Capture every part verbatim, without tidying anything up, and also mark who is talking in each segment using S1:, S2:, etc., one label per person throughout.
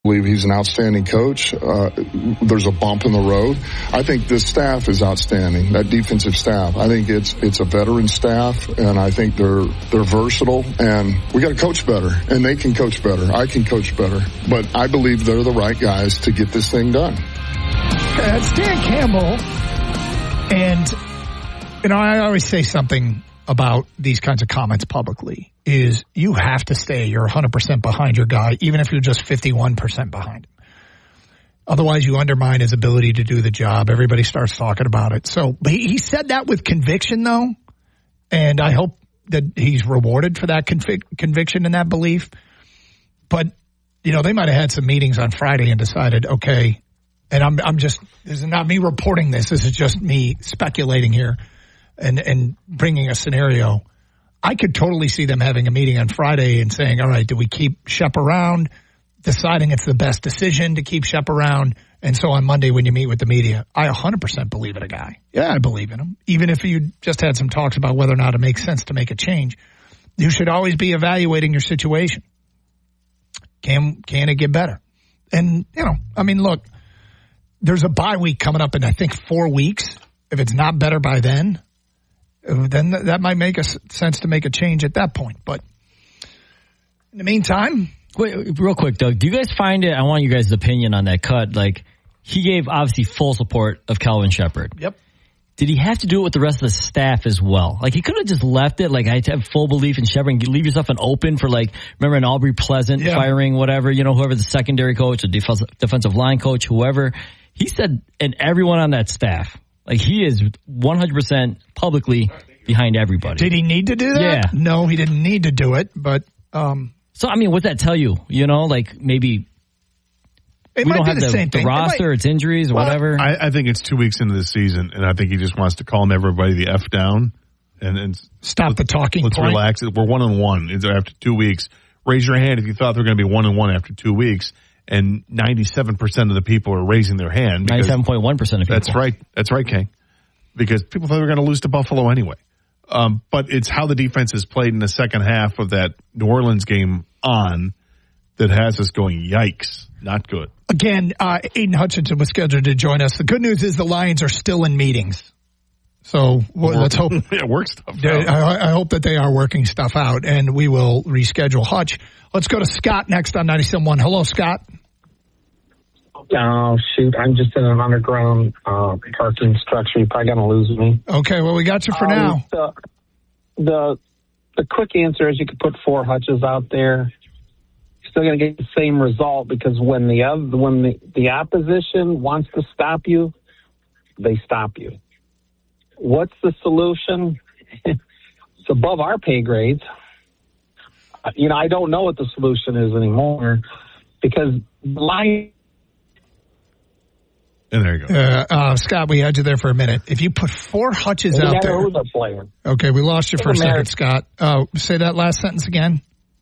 S1: believe he's an outstanding coach. Uh, there's a bump in the road. I think this staff is outstanding, that defensive staff. I think it's it's a veteran staff, and I think they're they're versatile, and we got to coach better, and they can coach better. I can coach better, but I believe they're the right guys to get this thing done.
S2: Okay, that's Dan Campbell, and you know I always say something about these kinds of comments publicly is you have to stay you're one hundred percent behind your guy, even if you're just fifty-one percent behind him. Otherwise, you undermine his ability to do the job. Everybody starts talking about it. So but he, he said that with conviction, though, and I hope that he's rewarded for that convic- conviction and that belief. But, you know, they might have had some meetings on Friday and decided, okay, and I'm I'm just, this is not me reporting this. This is just me speculating here. And, and bringing a scenario, I could totally see them having a meeting on Friday and saying, all right, do we keep Shep around, deciding it's the best decision to keep Shep around, and so on Monday when you meet with the media, I one hundred percent believe in a guy. Yeah, I believe in him. Even if you just had some talks about whether or not it makes sense to make a change, you should always be evaluating your situation. Can, can it get better? And, you know, I mean, look, there's a bye week coming up in, I think, four weeks. If it's not better by then, then that might make a sense to make a change at that point. But in the meantime,
S3: wait, real quick, Doug, do you guys find it? I want you guys' opinion on that cut. Like, he gave obviously full support of Kelvin Sheppard.
S2: Yep.
S3: Did he have to do it with the rest of the staff as well? Like, he could have just left it. Like, I have full belief in Sheppard and leave yourself an open for, like, remember in Aubrey Pleasant yeah. firing whatever, you know, whoever the secondary coach, the defensive, defensive line coach, whoever. He said, and everyone on that staff. Like, he is one hundred percent publicly behind everybody.
S2: Did he need to do that?
S3: Yeah.
S2: No, he didn't need to do it, but... Um,
S3: so, I mean, what's that tell you? You know, like, maybe
S2: it
S3: we
S2: might
S3: don't
S2: be
S3: have
S2: the,
S3: the,
S2: same
S3: the
S2: thing.
S3: roster,
S2: it might,
S3: it's injuries or
S2: well,
S3: whatever.
S4: I, I think it's two weeks into the season, and I think he just wants to calm everybody the F down and, and
S2: stop the talking
S4: Let's
S2: point.
S4: relax. We're one and one after two weeks. Raise your hand if you thought they were going to be one and one after two weeks. And ninety-seven percent of the people are raising their hand.
S3: ninety-seven point one percent of people.
S4: That's right. That's right, King. Because people thought they were going to lose to Buffalo anyway. Um, but it's how the defense has played in the second half of that New Orleans game on that has us going, yikes, not good.
S2: Again, uh, Aiden Hutchinson was scheduled to join us. The good news is the Lions are still in meetings. So well, let's hope.
S4: yeah, work stuff
S2: they,
S4: out.
S2: I, I hope that they are working stuff out, and we will reschedule Hutch. Let's go to Scott next on ninety-seven point one. Hello, Scott.
S5: Oh, shoot. I'm just in an underground uh, parking structure. You're probably going to lose me.
S2: Okay, well, we got you for
S5: um,
S2: now.
S5: The, the the quick answer is you could put four Hutches out there. You're still going to get the same result because when the other, when the, the opposition wants to stop you, they stop you. What's the solution? It's above our pay grades. You know, I don't know what the solution is anymore because the Lions.
S4: And there you go.
S2: Uh, uh, Scott, we had you there for a minute. If you put four Hutches out there.
S5: Who they're playing.
S2: Okay, we lost you for a second, matter. Scott. Uh, say that last sentence again.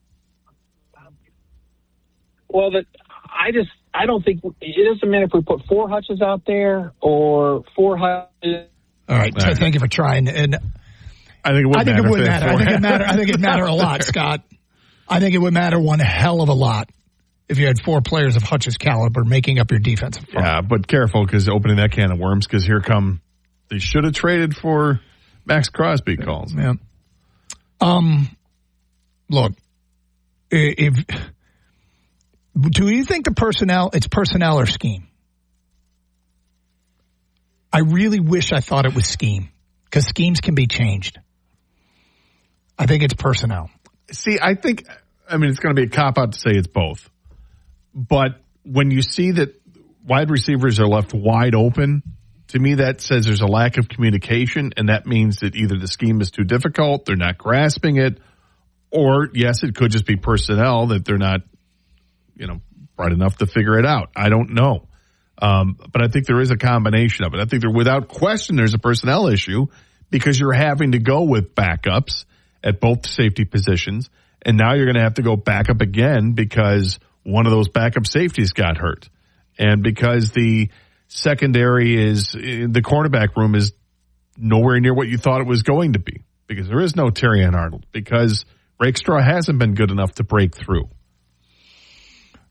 S5: Well, the, I just, I don't think, it doesn't matter if we put four Hutches out there or four Hutches.
S2: All right, so thank you for trying. And
S4: I think it would
S2: I think
S4: matter.
S2: It would matter. I think it matter. I think it'd matter a lot, Scott. I think it would matter one hell of a lot if you had four players of Hutch's caliber making up your defensive front.
S4: Yeah, but careful because opening that can of worms because here come, they should have traded for Max Crosby calls.
S2: Yeah. Um, look, if, do you think the personnel, it's personnel or scheme? I really wish I thought it was scheme because schemes can be changed. I think it's personnel.
S4: See, I think, I mean, it's going to be a cop-out to say it's both. But when you see that wide receivers are left wide open, to me that says there's a lack of communication, and that means that either the scheme is too difficult, they're not grasping it, or, yes, it could just be personnel that they're not, you know, bright enough to figure it out. I don't know. Um, but I think there is a combination of it. I think there, without question, there's a personnel issue because you're having to go with backups at both safety positions, and now you're going to have to go back up again because one of those backup safeties got hurt. And because the secondary is, the cornerback room is nowhere near what you thought it was going to be because there is no Terrion Arnold because Rakestraw hasn't been good enough to break through.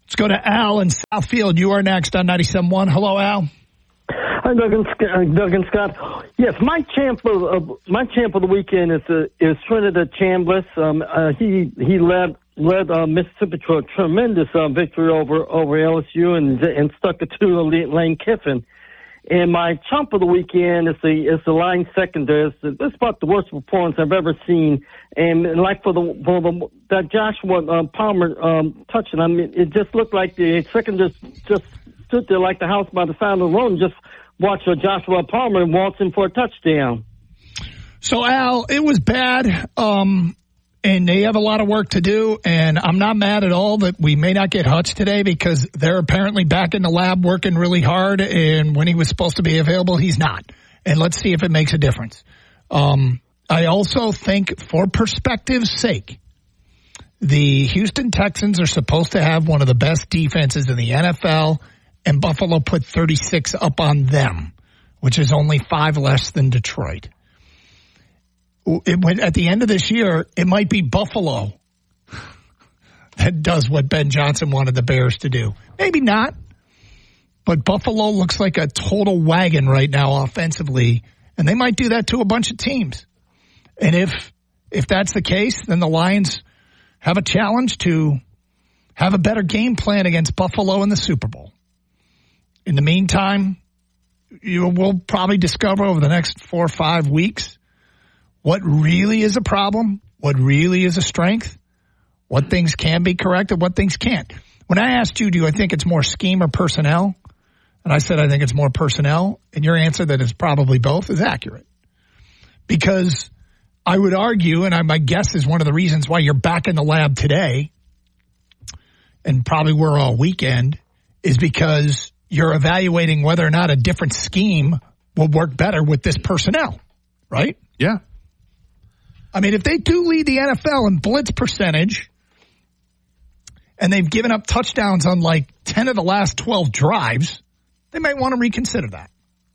S2: Let's go to Al in Southfield. You are next on ninety-seven point one. Hello, Al.
S6: Hi, Doug and, Doug and Scott. Yes, my champ of uh, my champ of the weekend is uh, is Trinidad Chambliss. Um, uh, he he led led uh, Mississippi to a tremendous uh, victory over over L S U and and stuck it to Lane Kiffin. And my chump of the weekend is the is the line secondary. It's, it's about the worst performance I've ever seen. And, and like for the for the that Joshua uh, Palmer um, touching, I mean, it just looked like the secondary just, just stood there like the house by the side of the road and just watched uh, Joshua Palmer waltz in for a touchdown.
S2: So Al, it was bad. Um, And they have a lot of work to do, and I'm not mad at all that we may not get Hutch today because they're apparently back in the lab working really hard, and when he was supposed to be available, he's not. And let's see if it makes a difference. Um, I also think, for perspective's sake, the Houston Texans are supposed to have one of the best defenses in the N F L, and Buffalo put thirty-six up on them, which is only five less than Detroit. It went, at the end of this year, it might be Buffalo that does what Ben Johnson wanted the Bears to do. Maybe not, but Buffalo looks like a total wagon right now offensively, and they might do that to a bunch of teams. And if if that's the case, then the Lions have a challenge to have a better game plan against Buffalo in the Super Bowl. In the meantime, you will probably discover over the next four or five weeks what really is a problem, what really is a strength, what things can be corrected, what things can't. When I asked you, do I think it's more scheme or personnel? And I said I think it's more personnel, and your answer that it's probably both is accurate. Because I would argue, and I, my guess is one of the reasons why you're back in the lab today, and probably were all weekend, is because you're evaluating whether or not a different scheme will work better with this personnel, right?
S4: Yeah.
S2: I mean, if they do lead the N F L in blitz percentage and they've given up touchdowns on like ten of the last twelve drives, they might want to reconsider that.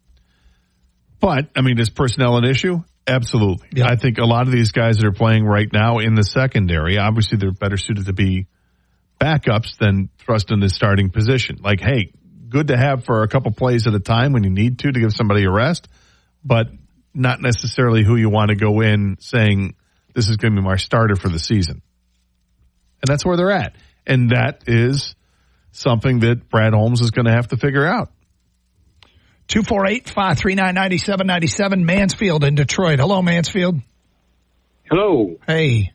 S4: But, I mean, is personnel an issue? Absolutely.
S2: Yeah.
S4: I think a lot of these guys that are playing right now in the secondary, obviously they're better suited to be backups than thrust in the starting position. Like, hey, good to have for a couple plays at a time when you need to to give somebody a rest, but not necessarily who you want to go in saying, this is going to be my starter for the season. And that's where they're at. And that is something that Brad Holmes is going to have to figure out.
S2: two four eight, five three nine, nine seven nine seven, Mansfield in Detroit. Hello, Mansfield.
S7: Hello.
S2: Hey.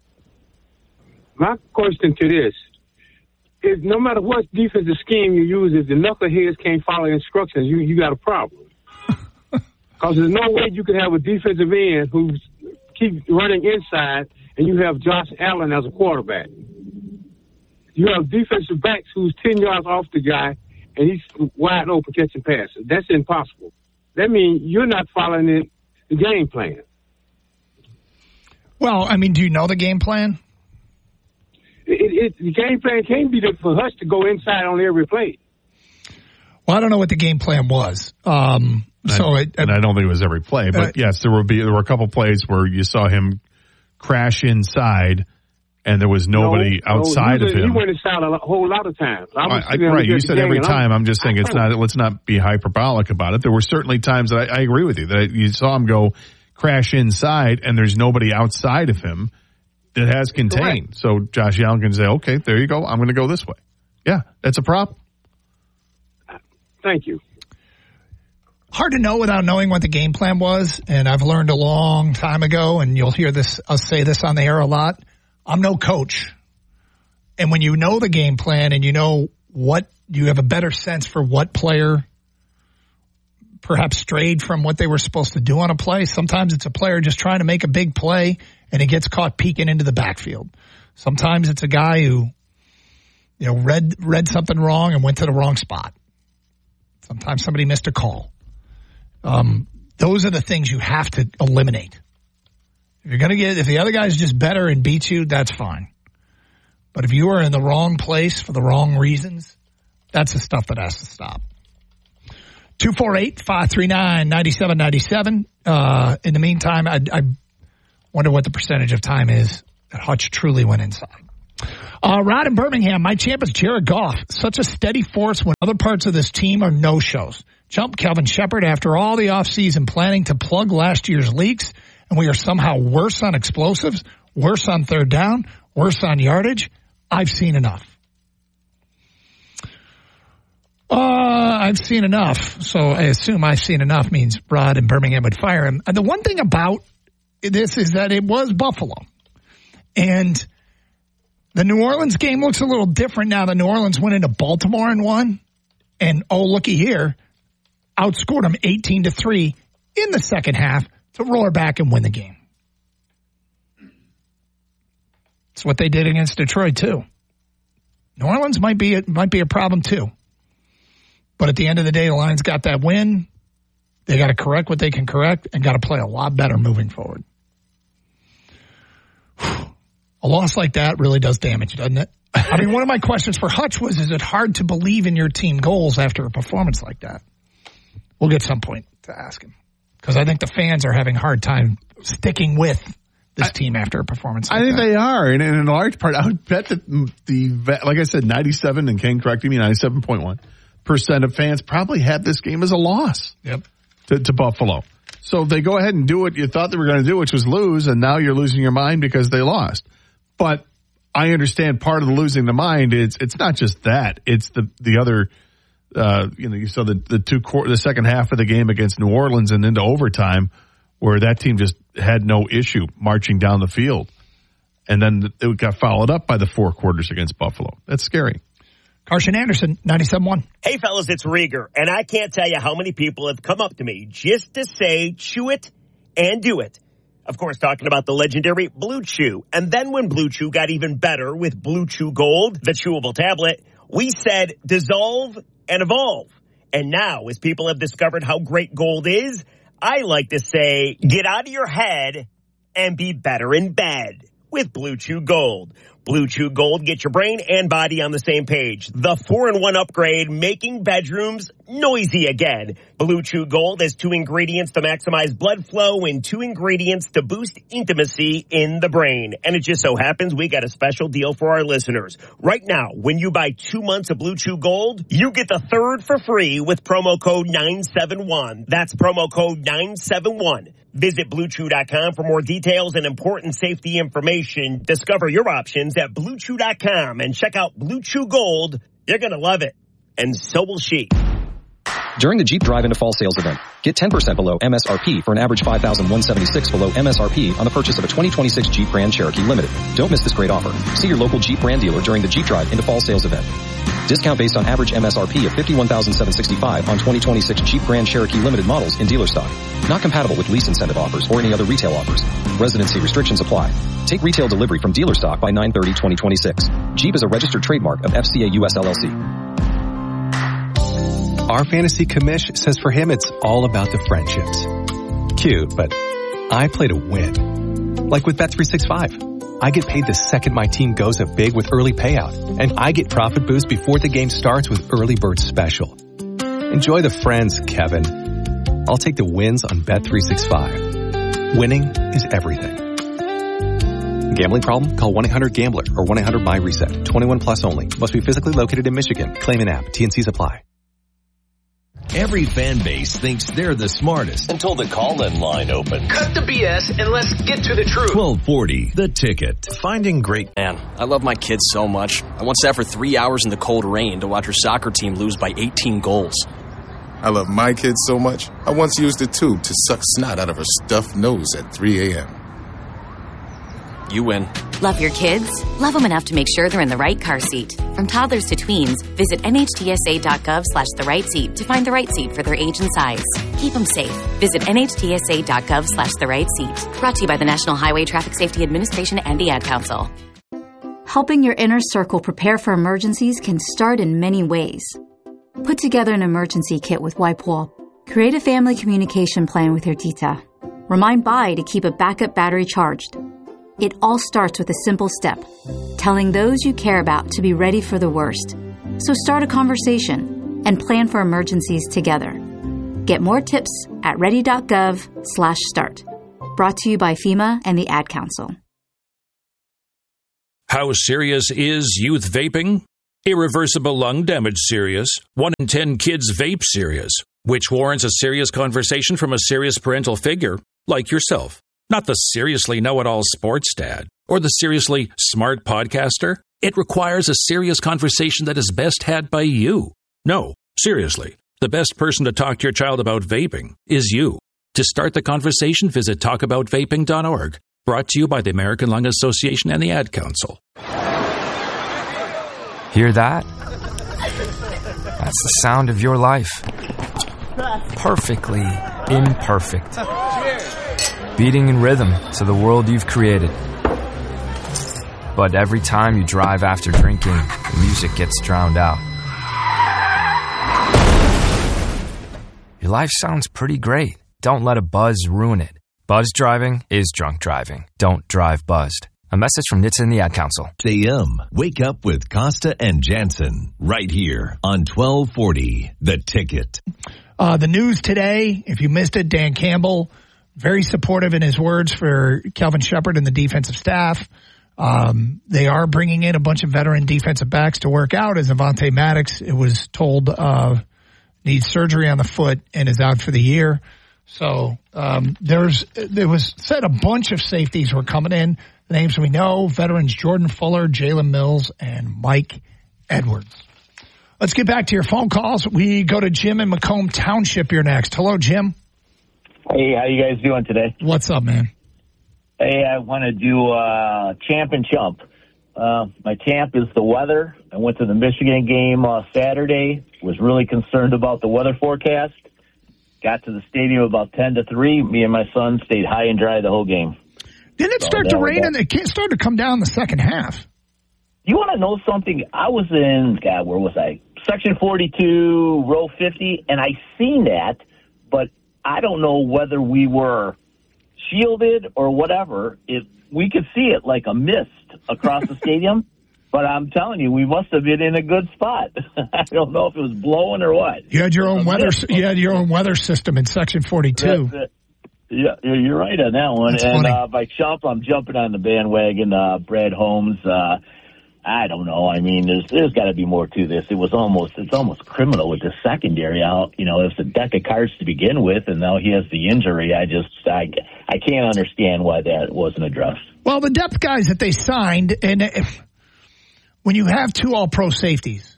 S7: My question to this is, no matter what defensive scheme you use, if the knuckleheads can't follow instructions, you, you got a problem. Because there's no way you can have a defensive end who keeps running inside and you have Josh Allen as a quarterback. You have defensive backs who's ten yards off the guy and he's wide open catching passes. That's impossible. That means you're not following the, the game plan.
S2: Well, I mean, do you know the game plan?
S7: It, it, the game plan can't be for Hutch to go inside on every play.
S2: Well, I don't know what the game plan was. Um, so
S4: I,
S2: it,
S4: and I don't think it was every play, but uh, yes, there will be there were a couple plays where you saw him crash inside, and there was nobody no, outside
S7: no,
S4: of him.
S7: He went inside a whole lot of times. I
S4: I, I, right, you said every time. I'm just saying it's not. Let's not be hyperbolic about it. There were certainly times that I, I agree with you that you saw him go crash inside, and there's nobody outside of him that has contained. Correct. So Josh Allen can say, "Okay, there you go. I'm going to go this way." Yeah, that's a problem.
S7: Thank you.
S2: Hard to know without knowing what the game plan was, and I've learned a long time ago, and you'll hear this, I'll say this on the air a lot, I'm no coach. And when you know the game plan and you know what, you have a better sense for what player perhaps strayed from what they were supposed to do on a play. Sometimes it's a player just trying to make a big play, and he gets caught peeking into the backfield. Sometimes it's a guy who, you know, read read something wrong and went to the wrong spot. Sometimes somebody missed a call. Um, those are the things you have to eliminate. If you're going to get, if the other guy's just better and beats you, that's fine. But if you are in the wrong place for the wrong reasons, that's the stuff that has to stop. two four eight, five three nine, nine seven nine seven. Uh, in the meantime, I, I wonder what the percentage of time is that Hutch truly went inside. Uh, Rod in Birmingham, my champ is Jared Goff. Such a steady force when other parts of this team are no-shows. Jump Kelvin Shepard after all the offseason planning to plug last year's leaks, and we are somehow worse on explosives, worse on third down, worse on yardage. I've seen enough. Uh, I've seen enough. So I assume I've seen enough means Rod in Birmingham would fire him. And the one thing about this is that it was Buffalo. And the New Orleans game looks a little different now that New Orleans went into Baltimore and won. And, oh, looky here, outscored them eighteen to three in the second half to roar back and win the game. It's what they did against Detroit, too. New Orleans might be a, might be a problem, too. But at the end of the day, the Lions got that win. They got to correct what they can correct and got to play a lot better moving forward. A loss like that really does damage, doesn't it? I mean, one of my questions for Hutch was, is it hard to believe in your team goals after a performance like that? We'll get some point to ask him. Because I think the fans are having a hard time sticking with this I, team after a performance like
S4: I think
S2: that.
S4: they are. And in large part, I would bet that the, like I said, ninety-seven, and Ken corrected me, ninety-seven point one percent of fans probably had this game as a loss
S2: yep.
S4: to, to Buffalo. So they go ahead and do what you thought they were going to do, which was lose, and now you're losing your mind because they lost. But I understand part of the losing the mind is it's not just that; it's the the other. Uh, you know, you saw the the two the second half of the game against New Orleans and into overtime, where that team just had no issue marching down the field, and then it got followed up by the four quarters against Buffalo. That's scary.
S2: Carson Anderson, ninety-seven point one.
S8: Hey, fellas, it's Rieger, and I can't tell you how many people have come up to me just to say, chew it and do it. Of course, talking about the legendary Blue Chew. And then when Blue Chew got even better with Blue Chew Gold, the chewable tablet, we said dissolve and evolve. And now, as people have discovered how great gold is, I like to say, get out of your head and be better in bed with Blue Chew Gold. Blue Chew Gold gets your brain and body on the same page. The four in one upgrade, making bedrooms noisy again. Blue Chew Gold has two ingredients to maximize blood flow and two ingredients to boost intimacy in the brain. And it just so happens we got a special deal for our listeners. Right now, when you buy two months of Blue Chew Gold, you get the third for free with promo code nine seven one. That's promo code nine seven one. Visit Blue Chew dot com for more details and important safety information. Discover your options at Blue Chew dot com and check out Blue Chew Gold. You're going to love it. And so will she.
S9: During the Jeep Drive into Fall sales event, get ten percent below M S R P for an average five thousand one hundred seventy-six dollars below M S R P on the purchase of a twenty twenty-six Jeep Grand Cherokee Limited. Don't miss this great offer. See your local Jeep brand dealer during the Jeep Drive into Fall sales event. Discount based on average M S R P of fifty-one thousand seven hundred sixty-five dollars on twenty twenty-six Jeep Grand Cherokee Limited models in dealer stock. Not compatible with lease incentive offers or any other retail offers. Residency restrictions apply. Take retail delivery from dealer stock by nine thirty twenty twenty-six. Jeep is a registered trademark of F C A U S L L C.
S10: Our fantasy commish says for him it's all about the friendships. Cute, but I play to win. Like with Bet three sixty-five. I get paid the second my team goes up big with early payout. And I get profit boost before the game starts with early bird special. Enjoy the friends, Kevin. I'll take the wins on Bet three sixty-five. Winning is everything. Gambling problem? Call one eight hundred gambler or one eight hundred my reset. twenty-one plus only. Must be physically located in Michigan. Claim an app. T and C's apply.
S11: Every fan base thinks they're the smartest until the call-in line opens.
S12: Cut the B S and let's get to the truth.
S11: twelve forty, The Ticket.
S13: Finding great. Man, I love my kids so much. I once sat for three hours in the cold rain to watch her soccer team lose by eighteen goals.
S14: I love my kids so much, I once used a tube to suck snot out of her stuffed nose at three a.m.
S13: You win.
S15: Love your kids? Love them enough to make sure they're in the right car seat. From toddlers to tweens, visit N H T S A dot gov slash the right seat to find the right seat for their age and size. Keep them safe. Visit N H T S A dot gov slash the right seat. Brought to you by the National Highway Traffic Safety Administration and the Ad Council.
S16: Helping your inner circle prepare for emergencies can start in many ways. Put together an emergency kit with WipeWall. Create a family communication plan with your tita. Remind Bai to keep a backup battery charged. It all starts with a simple step, telling those you care about to be ready for the worst. So start a conversation and plan for emergencies together. Get more tips at ready.gov slash start. Brought to you by FEMA and the Ad Council.
S17: How serious is youth vaping? Irreversible lung damage serious. One in ten kids vape serious, which warrants a serious conversation from a serious parental figure like yourself. Not the seriously know-it-all sports dad or the seriously smart podcaster. It requires a serious conversation that is best had by you. No, seriously, the best person to talk to your child about vaping is you. To start the conversation, visit talk about vaping dot org. Brought to you by the American Lung Association and the Ad Council.
S18: Hear that? That's the sound of your life. Perfectly imperfect. Beating in rhythm to the world you've created. But every time you drive after drinking, the music gets drowned out. Your life sounds pretty great. Don't let a buzz ruin it. Buzz driving is drunk driving. Don't drive buzzed. A message from N H T S A and the Ad Council.
S11: A M. Wake up with Costa and Jansen right here on twelve forty The Ticket.
S2: Uh, the news today, if you missed it, Dan Campbell, very supportive in his words for Kelvin Sheppard and the defensive staff. Um, they are bringing in a bunch of veteran defensive backs to work out, as Avonte Maddox, it was told, uh, needs surgery on the foot and is out for the year. So um, there's there was said a bunch of safeties were coming in. The names we know, veterans Jordan Fuller, Jalen Mills, and Mike Edwards. Let's get back to your phone calls. We go to Jim in Macomb Township here next. Hello, Jim.
S19: Hey, how you guys doing today?
S2: What's up, man?
S19: Hey, I want to do uh, champ and chump. Uh, my champ is the weather. I went to the Michigan game uh, Saturday, was really concerned about the weather forecast. Got to the stadium about ten to three. Me and my son stayed high and dry the whole game.
S2: Didn't it start so to rain and it started to come down the second half?
S19: You want to know something? I was in, God, where was I? Section forty-two, row fifty, and I seen that, but I don't know whether we were shielded or whatever. It, we could see it like a mist across the stadium, but I'm telling you, we must have been in a good spot. I don't know if it was blowing or what.
S2: You had your own weather. You had your own weather system in Section forty-two.
S19: Yeah, you're right on that one.
S2: That's
S19: and
S2: funny.
S19: uh, by chump, I'm jumping on the bandwagon. Uh, Brad Holmes. Uh, I don't know. I mean, there's there's got to be more to this. It was almost it's almost criminal with the secondary out. You know, it was a deck of cards to begin with, and now he has the injury. I just I, I can't understand why that wasn't addressed.
S2: Well, the depth guys that they signed, and if, when you have two All-Pro safeties,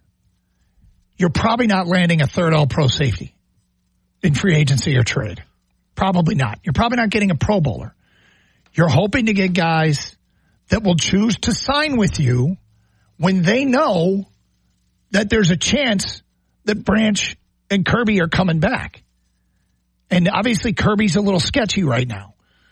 S2: you're probably not landing a third All-Pro safety in free agency or trade. Probably not. You're probably not getting a Pro Bowler. You're hoping to get guys that will choose to sign with you when they know that there's a chance that Branch and Kirby are coming back. And obviously Kirby's a little sketchy right now.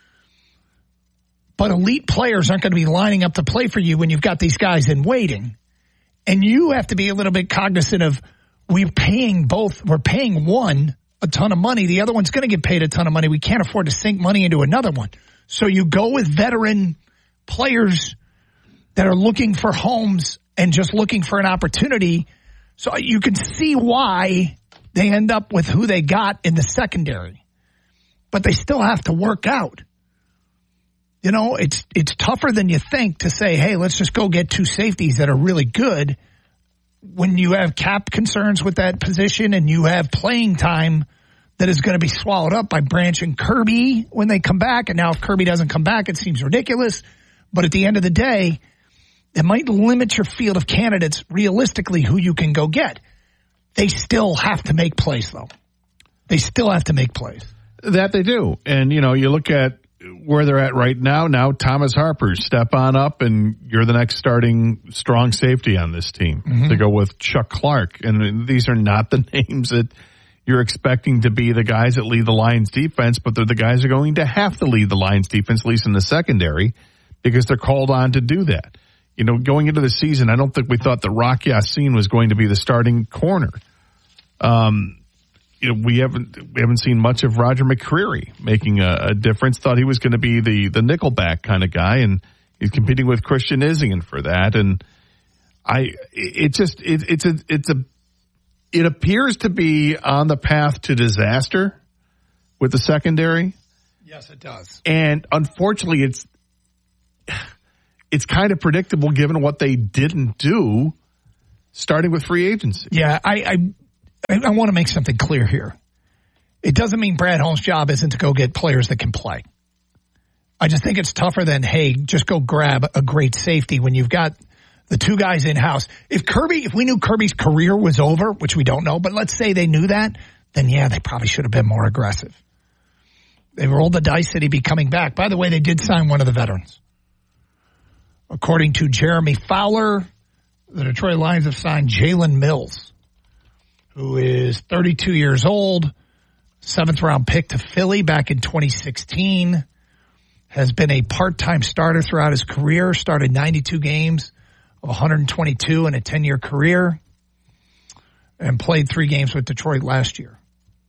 S2: But elite players aren't going to be lining up to play for you when you've got these guys in waiting. And you have to be a little bit cognizant of we're paying both. We're paying one a ton of money. The other one's going to get paid a ton of money. We can't afford to sink money into another one. So you go with veteran players that are looking for homes and just looking for an opportunity. So you can see why they end up with who they got in the secondary. But they still have to work out. You know, it's it's tougher than you think to say, hey, let's just go get two safeties that are really good when you have cap concerns with that position and you have playing time that is going to be swallowed up by Branch and Kirby when they come back. And now if Kirby doesn't come back, it seems ridiculous. But at the end of the day, it might limit your field of candidates realistically who you can go get. They still have to make plays, though. They still have to make plays.
S4: That they do. And, you know, you look at where they're at right now. Now Thomas Harper, step on up, and you're the next starting strong safety on this team mm-hmm. to go with Chuck Clark. And these are not the names that you're expecting to be the guys that lead the Lions defense, but they're the guys who are going to have to lead the Lions defense, at least in the secondary, because they're called on to do that. You know, going into the season, I don't think we thought that Rock Ya-Sin was going to be the starting corner. Um, you know, we haven't we haven't seen much of Roger McCreary making a, a difference. Thought he was going to be the the nickelback kind of guy, and he's competing with Christian Izien for that. And I, it just it, it's a it's a it appears to be on the path to disaster with the secondary.
S2: Yes, it does.
S4: And unfortunately, it's. it's kind of predictable given what they didn't do, starting with free agency.
S2: Yeah, I I, I want to make something clear here. It doesn't mean Brad Holmes' job isn't to go get players that can play. I just think it's tougher than, hey, just go grab a great safety when you've got the two guys in-house. If Kirby, if we knew Kirby's career was over, which we don't know, but let's say they knew that, then yeah, they probably should have been more aggressive. They rolled the dice that he'd be coming back. By the way, they did sign one of the veterans. According to Jeremy Fowler, the Detroit Lions have signed Jalen Mills, who is thirty-two years old, seventh round pick to Philly back in twenty sixteen, has been a part-time starter throughout his career, started ninety-two games of one hundred twenty-two in a ten-year career, and played three games with Detroit last year.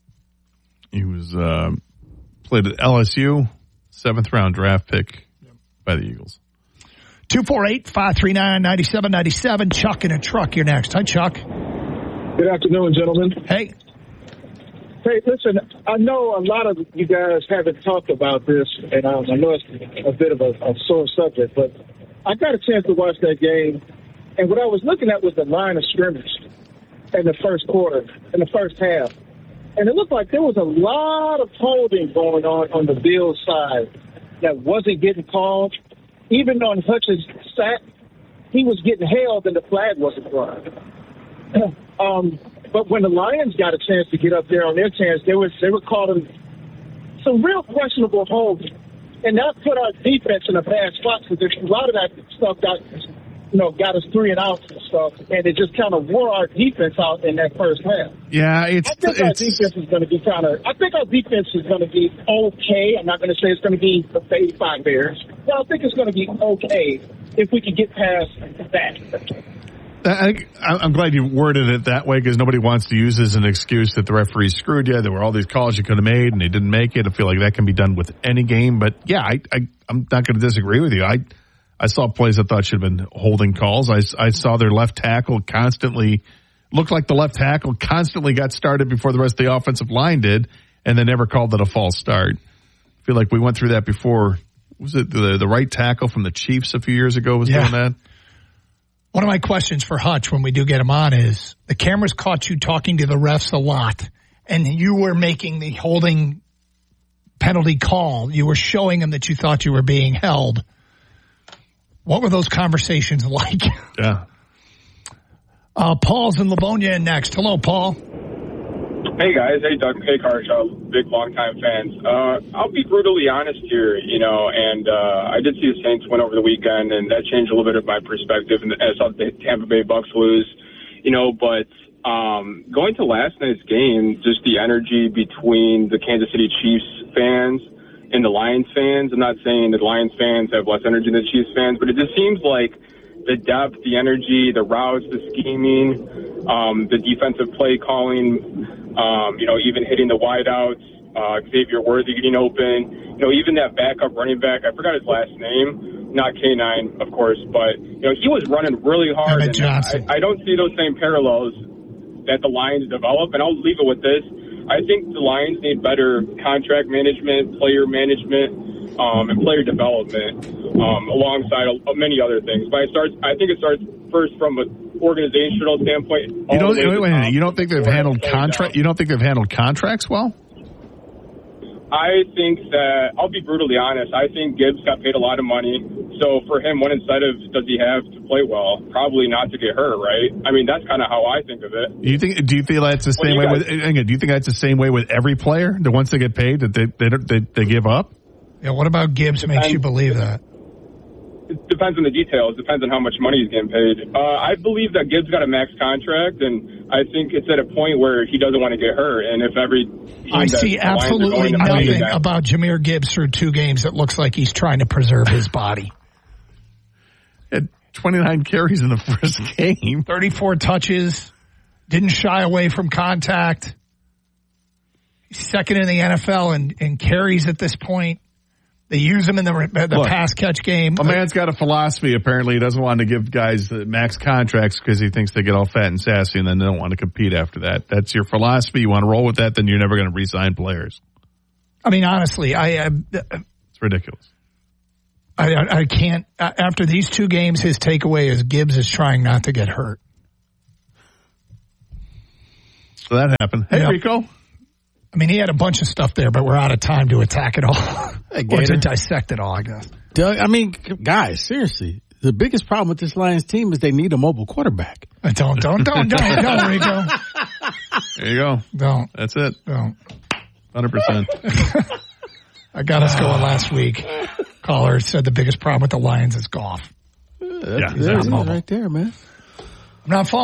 S4: He was uh, played at L S U, seventh round draft pick by the Eagles.
S2: two four eight, five three nine, nine seven nine seven. Chuck in a truck. You're next. Hi, Chuck.
S20: Good afternoon, gentlemen.
S2: Hey.
S20: Hey, listen, I know a lot of you guys haven't talked about this, and um, I know it's a bit of a, a sore subject, but I got a chance to watch that game, and what I was looking at was the line of scrimmage in the first quarter, in the first half. And it looked like there was a lot of holding going on on the Bills side that wasn't getting called. Even on Hutch's sack, he was getting held and the flag wasn't thrown. um, but when the Lions got a chance to get up there on their chance, they were, they were calling some real questionable holding. And that put our defense in a bad spot because a lot of that stuff got, you know, got us three and outs and stuff, and it just kind of wore our defense out in that first half.
S4: Yeah, it's.
S20: I think
S4: it's,
S20: our defense is going to be kind of. I think our defense is going to be okay. I'm not going to say it's going to be the eighty-five Bears, but I think it's going to be okay if we can get past that.
S4: I, I'm glad you worded it that way because nobody wants to use as an excuse that the referees screwed you. There were all these calls you could have made and they didn't make it. I feel like that can be done with any game. But yeah, I, I, I'm not going to disagree with you. I, I saw plays I thought should have been holding calls. I, I saw their left tackle constantly looked like the left tackle constantly got started before the rest of the offensive line did, and they never called it a false start. I feel like we went through that before. Was it the the right tackle from the Chiefs a few years ago was
S2: yeah.
S4: doing that?
S2: One of my questions for Hutch when we do get him on is, the cameras caught you talking to the refs a lot, and you were making the holding penalty call. You were showing them that you thought you were being held. What were those conversations like?
S4: Yeah.
S2: Uh, Paul's in Livonia next. Hello, Paul.
S21: Hey, guys. Hey, Doug. Hey, Carshaw. Big, long-time fans. Uh, I'll be brutally honest here, you know, and uh, I did see the Saints win over the weekend, and that changed a little bit of my perspective. And I saw the Tampa Bay Bucks lose, you know, but um, going to last night's game, just the energy between the Kansas City Chiefs fans and the Lions fans. I'm not saying that Lions fans have less energy than the Chiefs fans, but it just seems like the depth, the energy, the routes, the scheming, um, the defensive play calling, um, you know, even hitting the wideouts, uh, Xavier Worthy getting open, you know, even that backup running back, I forgot his last name, not K nine, of course, but, you know, he was running really hard. And I, I don't see those same parallels that the Lions develop, and I'll leave it with this. I think the Lions need better contract management, player management, um, and player development, um, alongside a, a many other things. But it starts, I think it starts first from an organizational standpoint.
S4: You don't, wait, wait, wait, you don't think they've handled contract? You don't think they've handled contracts well?
S21: I think that, I'll be brutally honest, I think Gibbs got paid a lot of money. So for him, what incentive does he have to play well? Probably not to get hurt, right? I mean, that's kind of how I think of it.
S4: You think? Do you feel that's the same way with? Do you think that's the same way with every player? The ones that get paid, that they they they, they give up?
S2: Yeah. What about Gibbs makes you believe that?
S21: It depends on the details. It depends on how much money he's getting paid. Uh, I believe that Gibbs got a max contract, and I think it's at a point where he doesn't want to get hurt. And if every
S2: I see absolutely nothing about Jahmyr Gibbs through two games that looks like he's trying to preserve his body.
S4: Had twenty-nine carries in the first game,
S2: thirty-four touches, didn't shy away from contact. He's second in the N F L in, in carries at this point. They use him in the, the Look, pass catch game.
S4: A man's got a philosophy. Apparently, he doesn't want to give guys the max contracts because he thinks they get all fat and sassy, and then they don't want to compete after that. That's your philosophy. You want to roll with that, then you're never going to re-sign players.
S2: I mean, honestly, I, I
S4: it's ridiculous.
S2: I, I, I can't. After these two games, his takeaway is Gibbs is trying not to get hurt.
S4: So that happened. Hey, yep. Rico.
S2: I mean, he had a bunch of stuff there, but we're out of time to attack it all. Hey, or to dissect it all, I guess.
S1: Doug, I mean, guys, seriously. The biggest problem with this Lions team is they need a mobile quarterback.
S2: Don't, don't, don't, don't, don't, Rico.
S4: There you go.
S2: Don't.
S4: That's it.
S2: Don't.
S4: one hundred percent.
S2: I got us going last week. Caller said the biggest problem with the Lions is golf.
S1: Yeah, yeah, that's right there, man.
S2: I'm not falling.